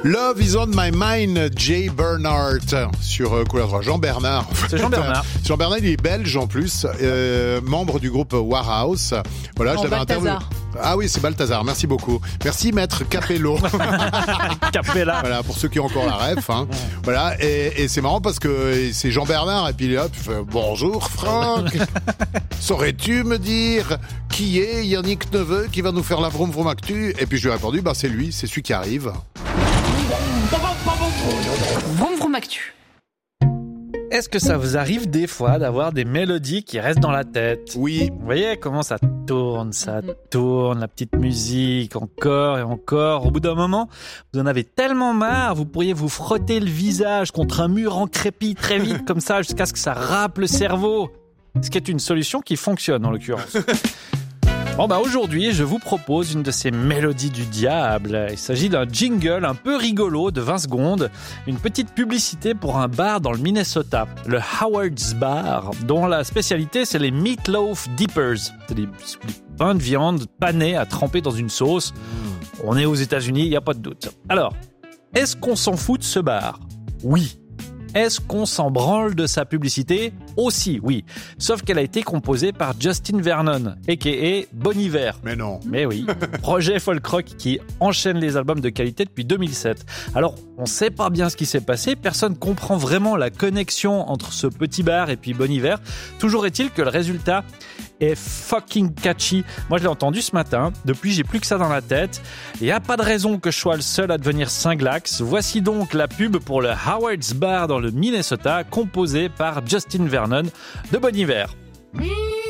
Love is on my mind, Jay Bernhardt sur Couleur 3. Jean Bernard. C'est Jean Bernard. Jean Bernard, il est belge en plus, membre du groupe Warhouse. Voilà, Non, je l'avais interviewé. Balthazar. Ah oui, c'est Balthazar. Merci beaucoup. Merci Maître Capello. Capella. Voilà, pour ceux qui ont encore la ref. Hein. Voilà, et c'est marrant parce que c'est Jean Bernard et puis hop, il fait, bonjour Franck. Saurais-tu me dire qui est Yannick Neveu qui va nous faire la vroom vroom actu? Et puis je lui ai répondu, c'est lui, c'est celui qui arrive. Vroom vroom actu. Est-ce que ça vous arrive des fois d'avoir des mélodies qui restent dans la tête? Oui. Vous voyez comment ça tourne, la petite musique, encore et encore. Au bout d'un moment, vous en avez tellement marre, vous pourriez vous frotter le visage contre un mur en crépi très vite, comme ça, jusqu'à ce que ça râpe le cerveau. Ce qui est une solution qui fonctionne, en l'occurrence. Aujourd'hui, je vous propose une de ces mélodies du diable. Il s'agit d'un jingle un peu rigolo de 20 secondes, une petite publicité pour un bar dans le Minnesota, le Howard's Bar, dont la spécialité, c'est les Meatloaf Dippers. C'est des pains de viande panés à tremper dans une sauce. On est aux États-Unis, il n'y a pas de doute. Alors, est-ce qu'on s'en fout de ce bar? Oui. Est-ce qu'on s'en branle de sa publicité? Aussi, oui. Sauf qu'elle a été composée par Justin Vernon, a.k.a. Bon Iver. Mais non. Mais oui. Projet folk rock qui enchaîne les albums de qualité depuis 2007. Alors, on sait pas bien ce qui s'est passé. Personne comprend vraiment la connexion entre ce petit bar et puis Bon Iver. Toujours est-il que le résultat est fucking catchy. Moi, je l'ai entendu ce matin. Depuis, j'ai plus que ça dans la tête. Il n'y a pas de raison que je sois le seul à devenir cinglax. Voici donc la pub pour le Howard's Bar dans le Minnesota, composée par Justin Vernon de Bon Iver.